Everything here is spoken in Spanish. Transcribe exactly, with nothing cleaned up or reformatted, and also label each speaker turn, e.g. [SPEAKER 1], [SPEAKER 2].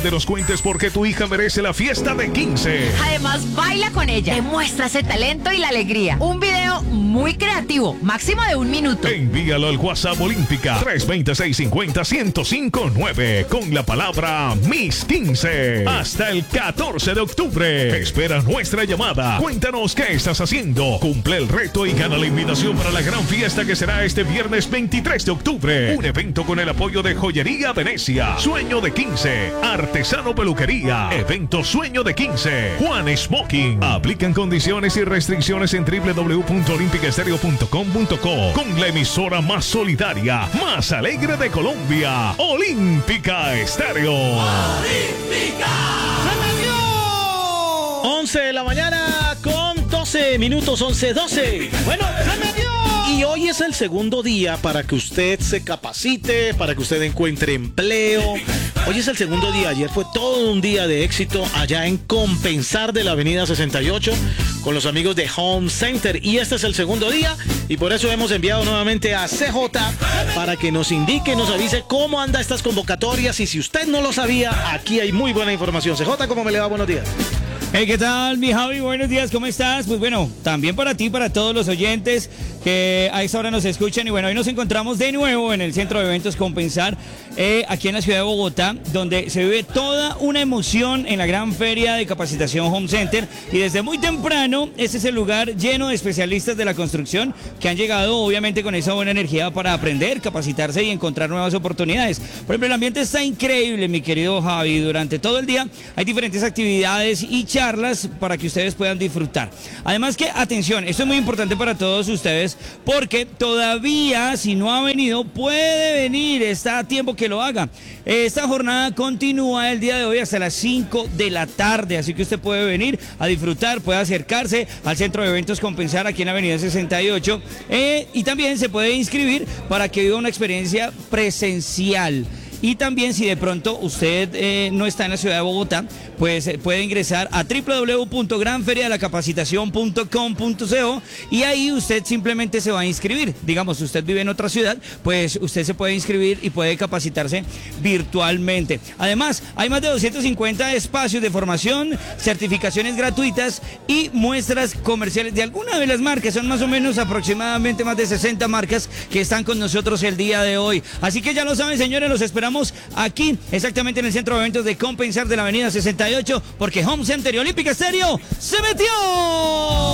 [SPEAKER 1] donde nos cuentes por qué tu hija merece la fiesta de quince.
[SPEAKER 2] Además, baila con ella, demuestra ese talento y la alegría. Un video muy creativo, máximo de un minuto.
[SPEAKER 1] Envíalo al WhatsApp Olímpica tres dos seis cinco cero, uno cero cinco nueve con la palabra Miss quince. Hasta el catorce de octubre. Espera nuestra llamada. Cuéntanos qué estás haciendo. Cumple el reto y gana la invitación para la gran fiesta que será este viernes veintitrés de octubre. Un evento con el apoyo de Joyería Venecia, Sueño de quince, Artesano Peluquería, Evento Sueño de quince, Juan Smoking. Aplican condiciones y restricciones en doble u doble u doble u punto olímpica estéreo punto com punto co con la emisora más solidaria, más alegre de Colombia, Olímpica Estéreo.
[SPEAKER 3] ¡Olímpica! once de la mañana con doce minutos, once doce. Bueno, y hoy es el segundo día para que usted se capacite, para que usted encuentre empleo. Hoy es el segundo día, ayer fue todo un día de éxito allá en Compensar de la avenida sesenta y ocho con los amigos de Home Center, y este es el segundo día y por eso hemos enviado nuevamente a C J para que nos indique, nos avise cómo anda estas convocatorias, y si usted no lo sabía, aquí hay muy buena información. C J, ¿cómo me le va? Buenos días.
[SPEAKER 4] Hey, ¿qué tal, mi Javi? Buenos días, ¿cómo estás? Pues bueno, también para ti, para todos los oyentes que a esta hora nos escuchan. Y bueno, hoy nos encontramos de nuevo en el Centro de Eventos Compensar, eh, aquí en la ciudad de Bogotá, donde se vive toda una emoción en la gran feria de capacitación Home Center. Y desde muy temprano, este es el lugar lleno de especialistas de la construcción que han llegado, obviamente, con esa buena energía para aprender, capacitarse y encontrar nuevas oportunidades. Por ejemplo, el ambiente está increíble, mi querido Javi. Durante todo el día hay diferentes actividades y charlas para que ustedes puedan disfrutar. Además que, atención, esto es muy importante para todos ustedes, porque todavía, si no ha venido, puede venir, está a tiempo que lo haga. Esta jornada continúa el día de hoy hasta las cinco de la tarde, así que usted puede venir a disfrutar, puede acercarse al Centro de Eventos Compensar aquí en la avenida sesenta y ocho, eh, y también se puede inscribir para que viva una experiencia presencial. Y también, si de pronto usted eh, no está en la ciudad de Bogotá, pues eh, puede ingresar a doble u doble u doble u punto gran feria de la capacitación punto com punto co, y ahí usted simplemente se va a inscribir. Digamos, si usted vive en otra ciudad, pues usted se puede inscribir y puede capacitarse virtualmente. Además, hay más de doscientos cincuenta espacios de formación, certificaciones gratuitas y muestras comerciales de algunas de las marcas. Son más o menos aproximadamente más de sesenta marcas que están con nosotros el día de hoy. Así que ya lo saben, señores, los esperamos aquí, exactamente en el Centro de Eventos de Compensar de la avenida sesenta y ocho, porque Home Center y Olímpica Estéreo se metió.